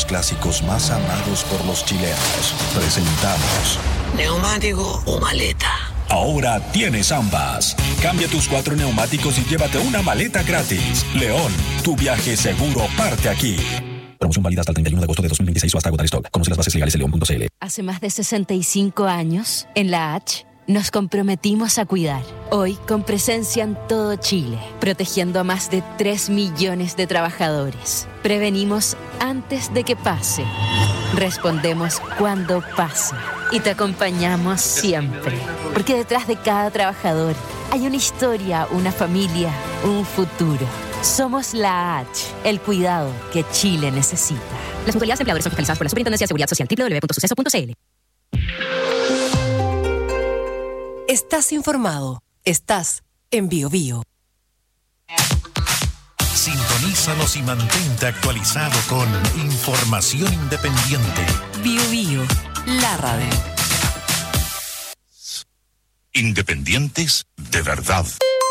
los clásicos más amados por los chilenos. Presentamos ¿neumático o maleta? Ahora tienes ambas. Cambia tus 4 neumáticos y llévate una maleta gratis. León, tu viaje seguro parte aquí. Promoción válida hasta el 31 de agosto de 2026 o hasta agotar stock. Conoce las bases legales de león.cl. Hace más de 65 años, en la H, nos comprometimos a cuidar. Hoy, con presencia en todo Chile, protegiendo a más de 3 millones de trabajadores. Prevenimos antes de que pase. Respondemos cuando pasa. Y te acompañamos siempre. Porque detrás de cada trabajador hay una historia, una familia, un futuro. Somos la H, el cuidado que Chile necesita. Las mutualidades de empleadores son fiscalizadas por la Superintendencia de Seguridad Social, www.suceso.cl. Estás informado. Estás en BioBio. Sintonízanos y mantente actualizado con información independiente. BioBio, la radio. Independientes de verdad.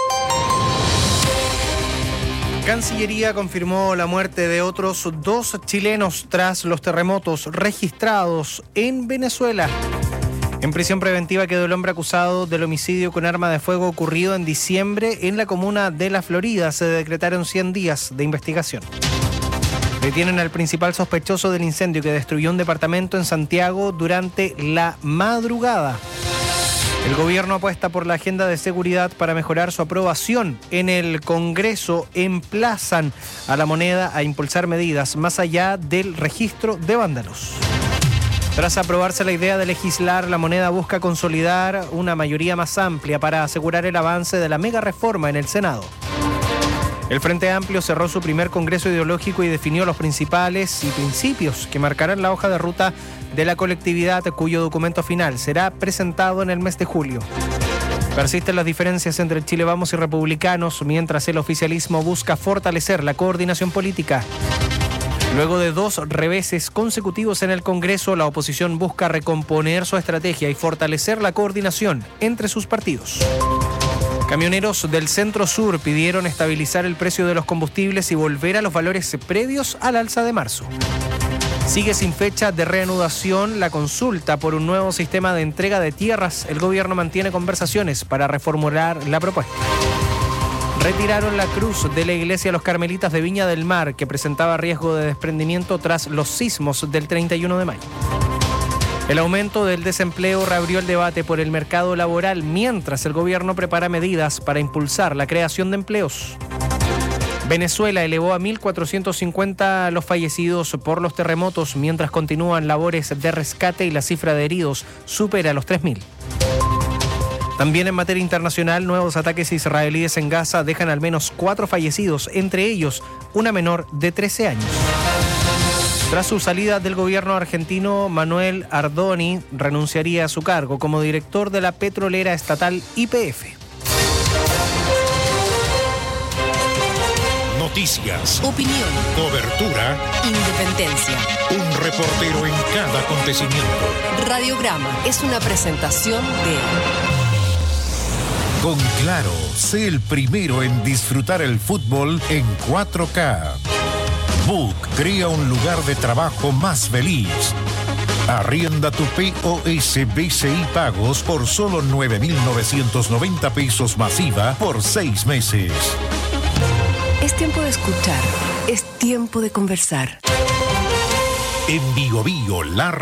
Cancillería confirmó la muerte de otros 2 chilenos tras los terremotos registrados en Venezuela. En prisión preventiva quedó el hombre acusado del homicidio con arma de fuego ocurrido en diciembre en la comuna de La Florida. Se decretaron 100 días de investigación. Detienen al principal sospechoso del incendio que destruyó un departamento en Santiago durante la madrugada. El gobierno apuesta por la agenda de seguridad para mejorar su aprobación. En el Congreso emplazan a la moneda a impulsar medidas más allá del registro de vándalos. Tras aprobarse la idea de legislar, la moneda busca consolidar una mayoría más amplia para asegurar el avance de la mega reforma en el Senado. El Frente Amplio cerró su primer congreso ideológico y definió los principales y principios que marcarán la hoja de ruta de la colectividad, cuyo documento final será presentado en el mes de julio. Persisten las diferencias entre Chile Vamos y republicanos, mientras el oficialismo busca fortalecer la coordinación política. Luego de 2 reveses consecutivos en el Congreso, la oposición busca recomponer su estrategia y fortalecer la coordinación entre sus partidos. Camioneros del Centro Sur pidieron estabilizar el precio de los combustibles y volver a los valores previos al alza de marzo. Sigue sin fecha de reanudación la consulta por un nuevo sistema de entrega de tierras. El gobierno mantiene conversaciones para reformular la propuesta. Retiraron la cruz de la iglesia Los Carmelitas de Viña del Mar, que presentaba riesgo de desprendimiento tras los sismos del 31 de mayo. El aumento del desempleo reabrió el debate por el mercado laboral, mientras el gobierno prepara medidas para impulsar la creación de empleos. Venezuela elevó a 1.450 los fallecidos por los terremotos, mientras continúan labores de rescate y la cifra de heridos supera los 3.000. También en materia internacional, nuevos ataques israelíes en Gaza dejan al menos 4 fallecidos, entre ellos una menor de 13 años. Tras su salida del gobierno argentino, Manuel Ardoni renunciaría a su cargo como director de la petrolera estatal YPF. Noticias, Opinión, cobertura, independencia. un reportero en cada acontecimiento. Radiograma es una presentación de... Con Claro, sé el primero en disfrutar el fútbol en 4K. Book crea un lugar de trabajo más feliz. Arrienda tu POS BCI Pagos por solo 9.990 pesos masiva por 6 meses. Es tiempo de escuchar, es tiempo de conversar. En BioBio, la